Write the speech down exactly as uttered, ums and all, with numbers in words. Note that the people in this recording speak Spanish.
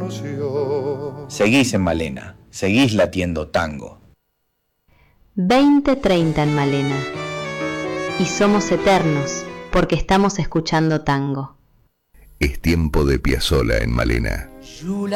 canción. Seguís en Malena, seguís latiendo tango. veinte treinta en Malena. Y somos eternos porque estamos escuchando tango. Es tiempo de Piazzolla en Malena.